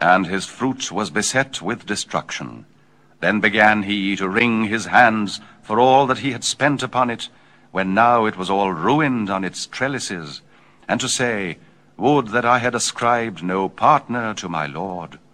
and his fruit was beset with destruction. Then began he to wring his hands for all that he had spent upon it, when now it was all ruined on its trellises, and to say, Would that I had ascribed no partner to my Lord.